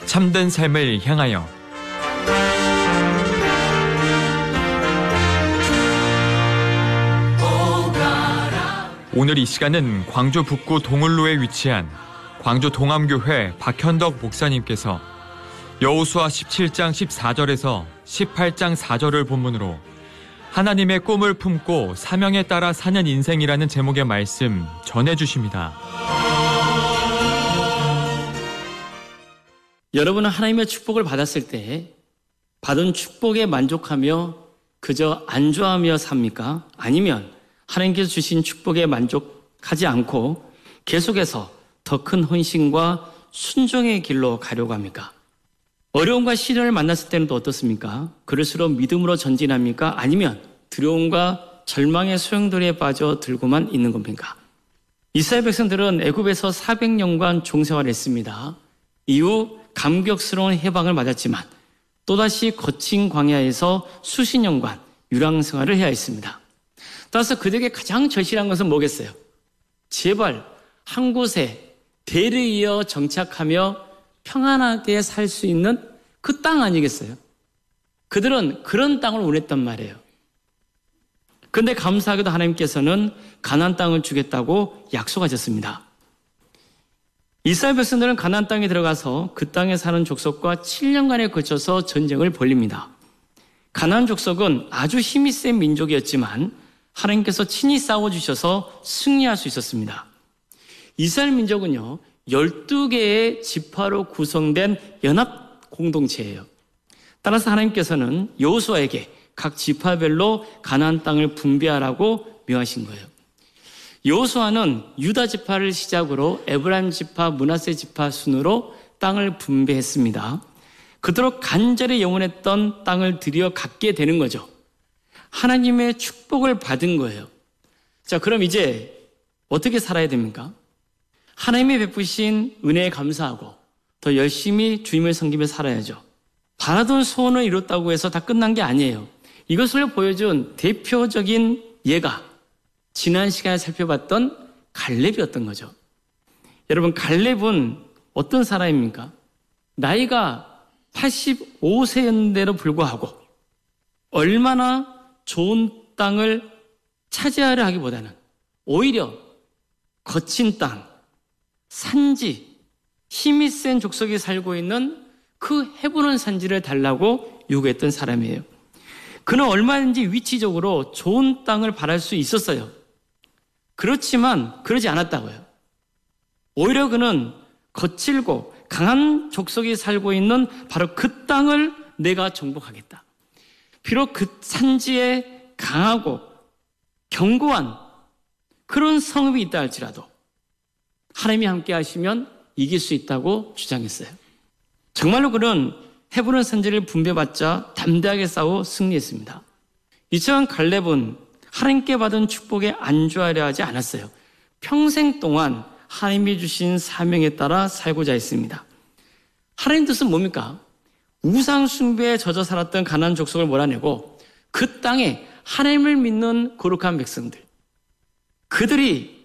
참된 삶을 향하여. 오늘 이 시간은 광주 북구 동을로에 위치한 광주 동암교회 박현덕 목사님께서 여호수아 17장 14절에서 18장 4절을 본문으로 하나님의 꿈을 품고 사명에 따라 사는 인생이라는 제목의 말씀 전해주십니다. 여러분은 하나님의 축복을 받았을 때 받은 축복에 만족하며 그저 안주하며 삽니까? 아니면 하나님께서 주신 축복에 만족하지 않고 계속해서 더 큰 헌신과 순종의 길로 가려고 합니까? 어려움과 시련을 만났을 때는 또 어떻습니까? 그럴수록 믿음으로 전진합니까? 아니면 두려움과 절망의 소용돌이에 빠져 들고만 있는 겁니까? 이스라엘 백성들은 애굽에서 400년간 종생활을 했습니다. 이후 감격스러운 해방을 맞았지만 또다시 거친 광야에서 수십 년간 유랑생활을 해야 했습니다. 따라서 그들에게 가장 절실한 것은 뭐겠어요? 제발 한 곳에 대를 이어 정착하며 평안하게 살 수 있는 그 땅 아니겠어요? 그들은 그런 땅을 원했단 말이에요. 그런데 감사하게도 하나님께서는 가나안 땅을 주겠다고 약속하셨습니다. 이스라엘 백성들은 가나안 땅에 들어가서 그 땅에 사는 족속과 7년간에 걸쳐서 전쟁을 벌립니다. 가나안 족속은 아주 힘이 센 민족이었지만 하나님께서 친히 싸워주셔서 승리할 수 있었습니다. 이스라엘 민족은요, 12개의 지파로 구성된 연합 공동체예요. 따라서 하나님께서는 여호수아에게 각 지파별로 가나안 땅을 분배하라고 명하신 거예요. 여호수아는 유다 지파를 시작으로 에브라임 지파, 므낫세 지파 순으로 땅을 분배했습니다. 그토록 간절히 영원했던 땅을 들여 갖게 되는 거죠. 하나님의 축복을 받은 거예요. 자, 그럼 이제 어떻게 살아야 됩니까? 하나님이 베푸신 은혜에 감사하고 더 열심히 주님을 섬기며 살아야죠. 바라던 소원을 이뤘다고 해서 다 끝난 게 아니에요. 이것을 보여준 대표적인 예가 지난 시간에 살펴봤던 갈렙이었던 거죠. 여러분, 갈렙은 어떤 사람입니까? 나이가 85세인데도 불구하고 얼마나 좋은 땅을 차지하려 하기보다는 오히려 거친 땅, 산지, 힘이 센 족속이 살고 있는 그 헤브론 산지를 달라고 요구했던 사람이에요. 그는 얼마든지 위치적으로 좋은 땅을 바랄 수 있었어요. 그렇지만 그러지 않았다고요. 오히려 그는 거칠고 강한 족속이 살고 있는 바로 그 땅을 내가 정복하겠다. 비록 그 산지에 강하고 견고한 그런 성읍이 있다 할지라도 하나님이 함께 하시면 이길 수 있다고 주장했어요. 정말로 그는 헤브론 산지를 분배받자 담대하게 싸워 승리했습니다. 이처럼 갈렙은 하나님께 받은 축복에 안주하려 하지 않았어요. 평생 동안 하나님이 주신 사명에 따라 살고자 했습니다. 하나님 뜻은 뭡니까? 우상 숭배에 젖어 살았던 가나안 족속을 몰아내고 그 땅에 하나님을 믿는 거룩한 백성들, 그들이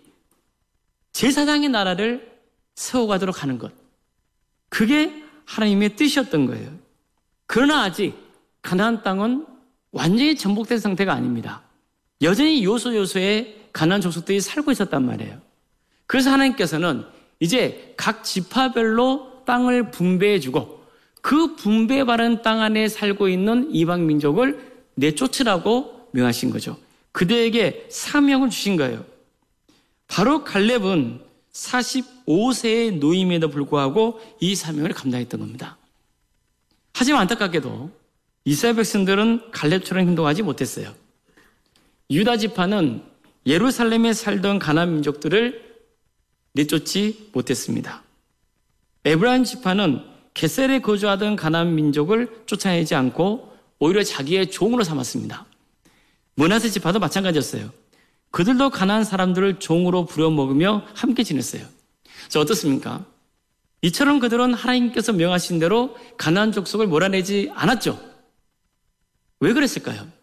제사장의 나라를 세워가도록 하는 것, 그게 하나님의 뜻이었던 거예요. 그러나 아직 가나안 땅은 완전히 정복된 상태가 아닙니다. 여전히 요소요소에 가나안 족속들이 살고 있었단 말이에요. 그래서 하나님께서는 이제 각 지파별로 땅을 분배해주고 그 분배받은 땅 안에 살고 있는 이방 민족을 내쫓으라고 명하신 거죠. 그들에게 사명을 주신 거예요. 바로 갈렙은 45세의 노임에도 불구하고 이 사명을 감당했던 겁니다. 하지만 안타깝게도 이스라엘 백성들은 갈렙처럼 행동하지 못했어요. 유다 지파는 예루살렘에 살던 가나안 민족들을 내쫓지 못했습니다. 에브라임 지파는 게셀에 거주하던 가나안 민족을 쫓아내지 않고 오히려 자기의 종으로 삼았습니다. 므낫세 지파도 마찬가지였어요. 그들도 가나안 사람들을 종으로 부려먹으며 함께 지냈어요. 자, 어떻습니까? 이처럼 그들은 하나님께서 명하신 대로 가나안 족속을 몰아내지 않았죠. 왜 그랬을까요?